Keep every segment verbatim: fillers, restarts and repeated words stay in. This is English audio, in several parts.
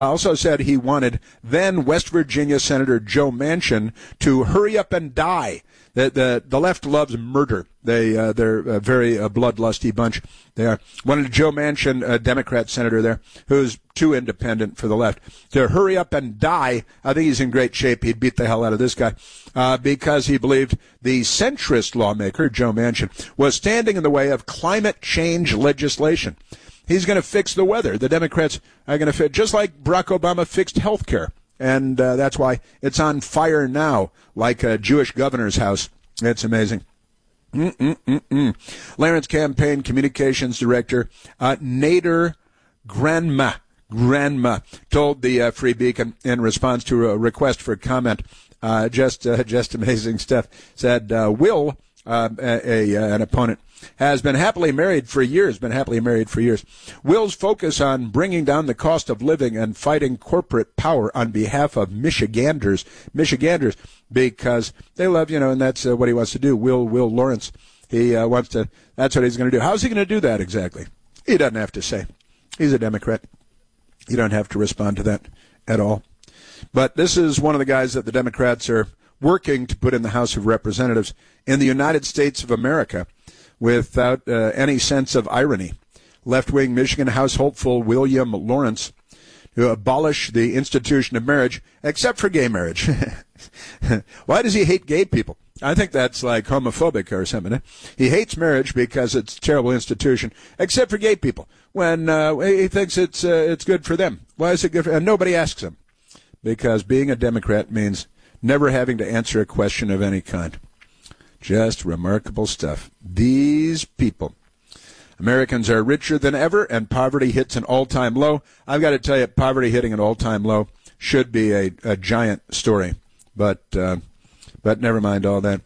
also said he wanted then West Virginia Senator Joe Manchin to hurry up and die. The the, the left loves murder. They uh, they're a very uh, bloodlusty bunch. They are. Wanted Joe Manchin, a Democrat senator there, who's too independent for the left, to hurry up and die. I think he's in great shape. He'd beat the hell out of this guy uh, because he believed the centrist lawmaker Joe Manchin was standing in the way of climate change legislation. He's going to fix the weather. The Democrats are going to fix, just like Barack Obama fixed health care. And uh, that's why it's on fire now, like a Jewish governor's house. It's amazing. Mm-mm-mm-mm. Lawrence Campaign Communications Director uh, Nader Granma, Granma told the uh, Free Beacon in response to a request for comment, uh, just uh, just amazing stuff, said uh, Will, uh, a, a, an opponent, has been happily married for years, been happily married for years. Will's focus on bringing down the cost of living and fighting corporate power on behalf of Michiganders, Michiganders, because they love, you know, and that's uh, what he wants to do. Will, Will Lawrence, he uh, wants to, that's what he's going to do. How's he going to do that exactly? He doesn't have to say. He's a Democrat. You don't have to respond to that at all. But this is one of the guys that the Democrats are working to put in the House of Representatives in the United States of America, without uh, any sense of irony. Left-wing Michigan House hopeful William Lawrence to abolish the institution of marriage, except for gay marriage. Why does he hate gay people? I think that's like homophobic or something. Eh? He hates marriage because it's a terrible institution, except for gay people. When uh, he thinks it's uh, it's good for them. Why is it good for? And nobody asks him, because being a Democrat means never having to answer a question of any kind. Just remarkable stuff. These people. Americans are richer than ever, and poverty hits an all-time low. I've got to tell you, poverty hitting an all-time low should be a, a giant story. But uh, but never mind all that.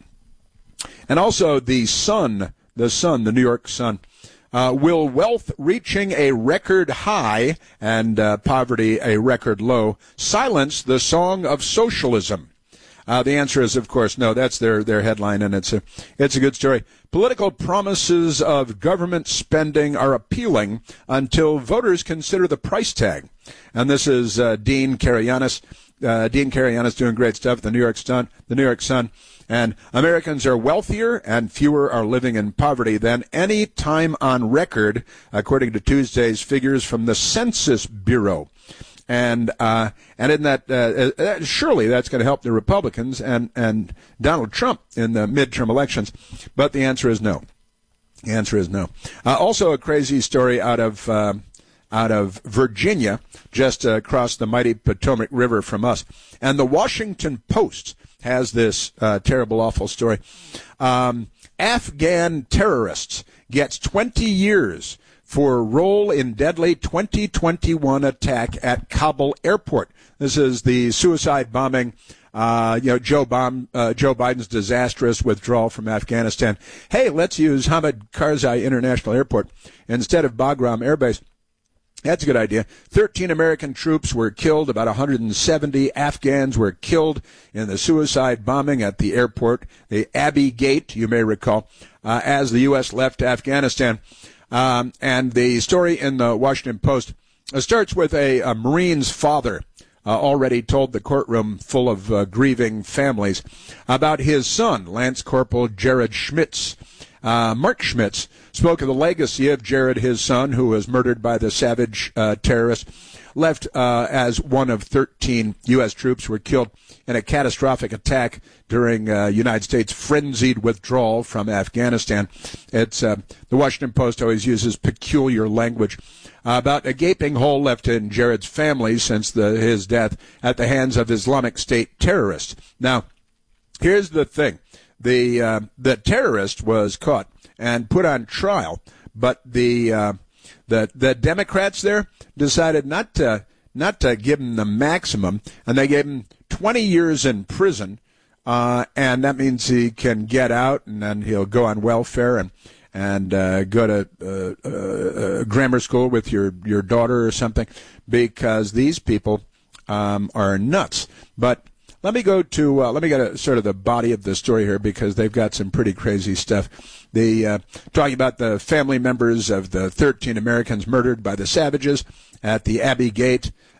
And also the Sun, the Sun, the New York Sun, uh, will wealth reaching a record high and uh, poverty a record low silence the song of socialism? Uh, the answer is, of course, no. That's their, their headline, and it's a it's a good story. Political promises of government spending are appealing until voters consider the price tag. And this is uh, Dean Karayanis. Uh, Dean Karayanis doing great stuff. The New York Sun. The New York Sun. And Americans are wealthier and fewer are living in poverty than any time on record, according to Tuesday's figures from the Census Bureau. And uh, and in that, uh, uh, surely that's going to help the Republicans and, and Donald Trump in the midterm elections. But the answer is no. The answer is no. Uh, also a crazy story out of uh, out of Virginia, just uh, across the mighty Potomac River from us. And the Washington Post has this uh, terrible, awful story. Um, Afghan terrorists gets twenty years for role in deadly twenty twenty-one attack at Kabul airport. This is the suicide bombing, uh, you know, Joe, Bom, uh, Joe Biden's disastrous withdrawal from Afghanistan. Hey, let's use Hamid Karzai International Airport instead of Bagram Air Base. That's a good idea. thirteen American troops were killed. About one hundred seventy Afghans were killed in the suicide bombing at the airport, the Abbey Gate, you may recall, uh, as the U S left Afghanistan. Um, and the story in the Washington Post uh, starts with a, a Marine's father uh, already told the courtroom full of uh, grieving families about his son, Lance Corporal Jared Schmitz. Uh, Mark Schmitz spoke of the legacy of Jared, his son, who was murdered by the savage uh, terrorist, left uh, as one of thirteen U S troops were killed in a catastrophic attack during uh, United States frenzied withdrawal from Afghanistan. It's uh, the Washington Post always uses peculiar language uh, about a gaping hole left in Jared's family since the, his death at the hands of Islamic State terrorists. Now, here's the thing. The uh, the terrorist was caught and put on trial, but the uh, the the Democrats there decided not to not to give him the maximum, and they gave him twenty years in prison, uh, and that means he can get out, and then he'll go on welfare and and uh, go to uh, uh, grammar school with your your daughter or something, because these people um, are nuts. But Let me go to, uh, let me get a, sort of the body of the story here, because they've got some pretty crazy stuff. The uh, talking about the family members of the thirteen Americans murdered by the savages at the Abbey Gate.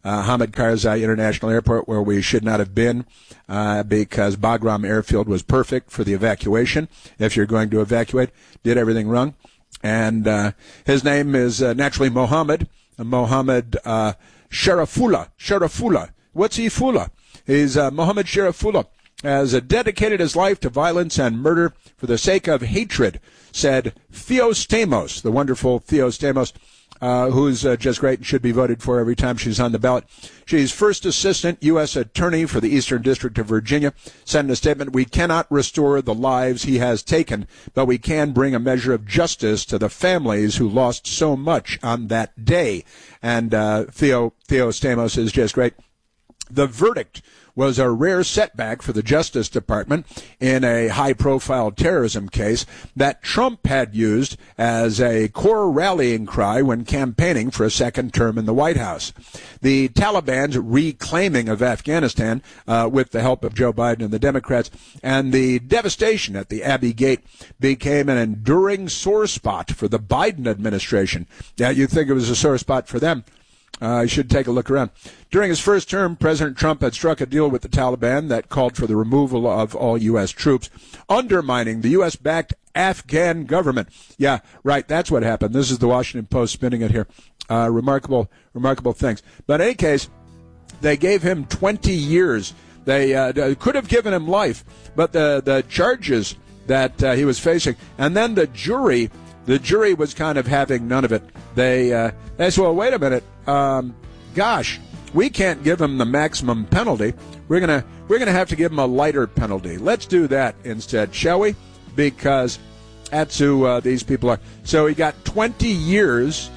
uh, Hamid Karzai International Airport, where we should not have been uh, because Bagram Airfield was perfect for the evacuation. If you're going to evacuate, did everything wrong. And uh, his name is uh, naturally Mohammed, Mohammed uh, Sharafullah. Sharafullah. What's he Fula? He's uh, Mohammed Sharafullah. Has uh, dedicated his life to violence and murder for the sake of hatred, said Theostamos, the wonderful Theostamos, uh, who's uh, just great and should be voted for every time she's on the ballot. She's first assistant U S attorney for the Eastern District of Virginia, said in a statement, "We cannot restore the lives he has taken, but we can bring a measure of justice to the families who lost so much on that day." And uh, Theo Theostamos is just great. The verdict was a rare setback for the Justice Department in a high-profile terrorism case that Trump had used as a core rallying cry when campaigning for a second term in the White House. The Taliban's reclaiming of Afghanistan, uh, with the help of Joe Biden and the Democrats, and the devastation at the Abbey Gate became an enduring sore spot for the Biden administration. Yeah, you'd think it was a sore spot for them. Uh, I should take a look around. During his first term, President Trump had struck a deal with the Taliban that called for the removal of all U S troops, undermining the U S-backed Afghan government. Yeah, right, that's what happened. This is the Washington Post spinning it here. Uh, remarkable, remarkable things. But in any case, they gave him twenty years. They uh, could have given him life, but the, the charges that uh, he was facing, and then the jury... The jury was kind of having none of it. They, uh, they said, well, wait a minute. Um, gosh, we can't give him the maximum penalty. We're gonna, we're gonna have to give him a lighter penalty. Let's do that instead, shall we? Because that's who uh, these people are. So he got twenty years,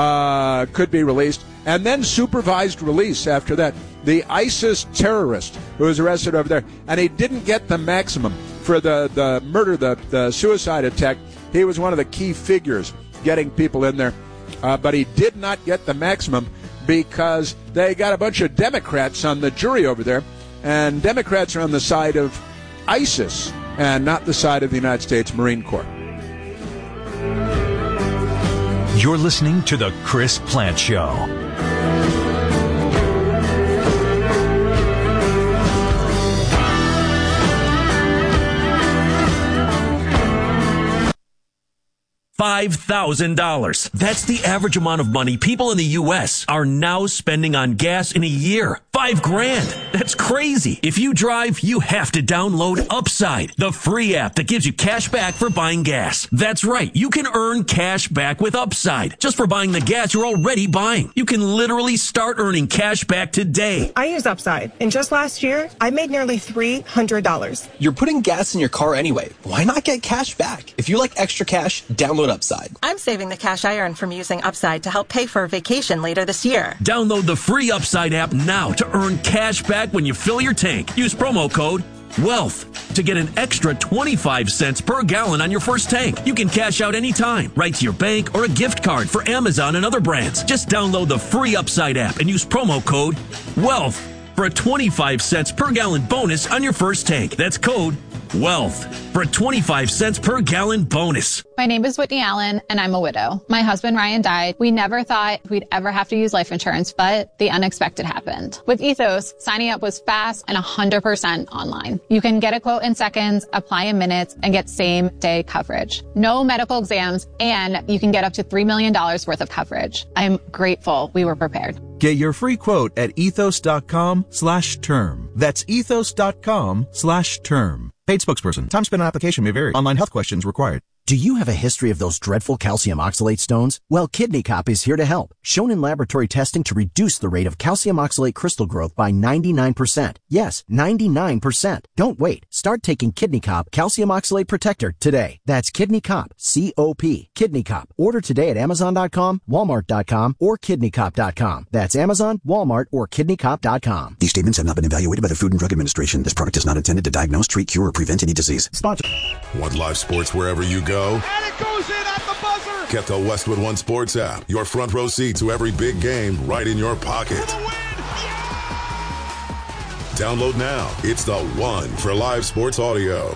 uh, could be released, and then supervised release after that. The ISIS terrorist who was arrested over there, and he didn't get the maximum for the, the murder, the, the suicide attack. He was one of the key figures getting people in there, uh, but he did not get the maximum because they got a bunch of Democrats on the jury over there, and Democrats are on the side of ISIS and not the side of the United States Marine Corps. You're listening to The Chris Plante Show. five thousand dollars. That's the average amount of money people in the U S are now spending on gas in a year. Five grand. That's crazy. If you drive, you have to download Upside, the free app that gives you cash back for buying gas. That's right. You can earn cash back with Upside just for buying the gas you're already buying. You can literally start earning cash back today. I use Upside, and just last year, I made nearly three hundred dollars. You're putting gas in your car anyway. Why not get cash back? If you like extra cash, download Upside. I'm saving the cash I earn from using Upside to help pay for a vacation later this year. Download the free Upside app now to earn cash back when you fill your tank. Use promo code WEALTH to get an extra twenty-five cents per gallon on your first tank. You can cash out anytime, right to your bank or a gift card for Amazon and other brands. Just download the free Upside app and use promo code WEALTH for a twenty-five cents per gallon bonus on your first tank. That's code WEALTH for a twenty-five cents per gallon bonus. My name is Whitney Allen, and I'm a widow. My husband, Ryan, died. We never thought we'd ever have to use life insurance, but the unexpected happened. With Ethos, signing up was fast and one hundred percent online. You can get a quote in seconds, apply in minutes, and get same-day coverage. No medical exams, and you can get up to three million dollars worth of coverage. I'm grateful we were prepared. Get your free quote at ethos.com slash term. That's ethos.com slash term. Paid spokesperson. Time spent on application may vary. Online health questions required. Do you have a history of those dreadful calcium oxalate stones? Well, Kidney Cop is here to help. Shown in laboratory testing to reduce the rate of calcium oxalate crystal growth by ninety-nine percent. Yes, ninety-nine percent. Don't wait. Start taking Kidney Cop Calcium Oxalate Protector today. That's Kidney Cop, C O P. Kidney Cop. Order today at amazon dot com, walmart dot com, or kidney cop dot com. That's Amazon, Walmart, or kidney cop dot com. These statements have not been evaluated by the Food and Drug Administration. This product is not intended to diagnose, treat, cure, or prevent any disease. Sponsor. Want live sports wherever you go? And it goes in at the buzzer! Get the Westwood One Sports app. Your front row seat to every big game right in your pocket. For the win! Yeah! Download now. It's the one for live sports audio.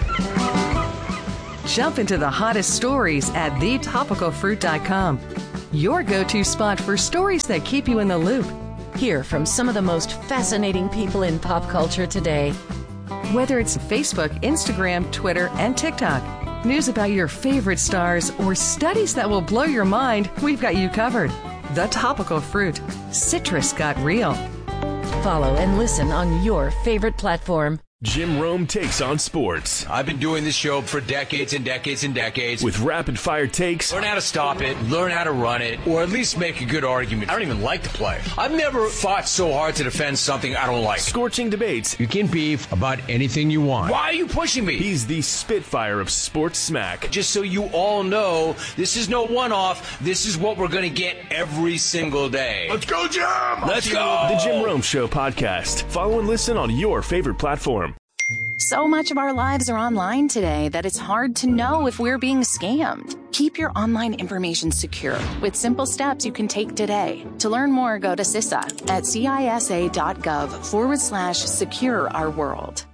Jump into the hottest stories at the topical fruit dot com. your go-to spot for stories that keep you in the loop. Hear from some of the most fascinating people in pop culture today. Whether it's Facebook, Instagram, Twitter, and TikTok, news about your favorite stars, or studies that will blow your mind, we've got you covered. The Topical Fruit. Citrus got real. Follow and listen on your favorite platform. Jim Rome takes on sports. I've been doing this show for decades and decades and decades. With rapid-fire takes. Learn how to stop it, learn how to run it, or at least make a good argument. I don't even like the play. I've never fought so hard to defend something I don't like. Scorching debates. You can beef about anything you want. Why are you pushing me? He's the Spitfire of sports smack. Just so you all know, this is no one-off. This is what we're going to get every single day. Let's go, Jim! Let's go! The Jim Rome Show podcast. Follow and listen on your favorite platform. So much of our lives are online today that it's hard to know if we're being scammed. Keep your online information secure with simple steps you can take today. To learn more, go to C I S A at cisa.gov forward slash secure our world.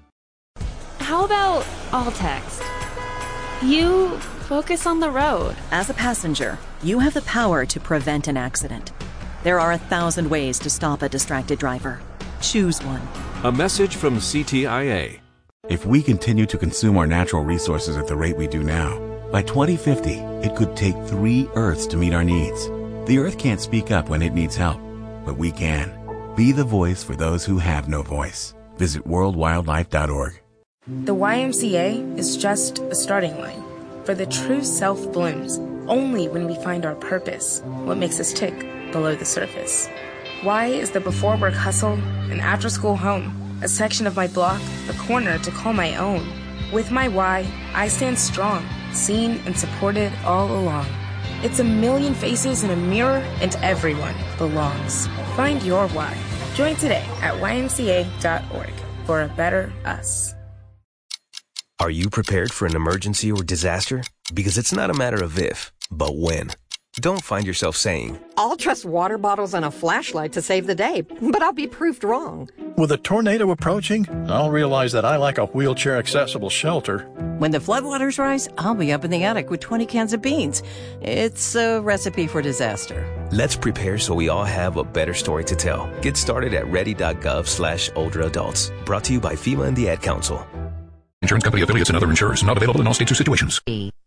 How about all text? You focus on the road. As a passenger, you have the power to prevent an accident. There are a thousand ways to stop a distracted driver. Choose one. A message from C T I A. If we continue to consume our natural resources at the rate we do now, by twenty fifty, it could take three Earths to meet our needs. The Earth can't speak up when it needs help, but we can. Be the voice for those who have no voice. Visit world wildlife dot org. The Y M C A is just a starting line, for the true self blooms only when we find our purpose, what makes us tick below the surface. Y is the before work hustle, an after school home, a section of my block, a corner to call my own. With my Y, I stand strong, seen and supported all along. It's a million faces in a mirror, and everyone belongs. Find your Y. Join today at y m c a dot org for a better us. Are you prepared for an emergency or disaster? Because it's not a matter of if, but when. Don't find yourself saying, I'll trust water bottles and a flashlight to save the day, but I'll be proved wrong. With a tornado approaching, I'll realize that I lack a wheelchair-accessible shelter. When the floodwaters rise, I'll be up in the attic with twenty cans of beans. It's a recipe for disaster. Let's prepare so we all have a better story to tell. Get started at ready.gov slash older adults. Brought to you by FEMA and the Ad Council. Insurance company affiliates and other insurers not available in all states or situations.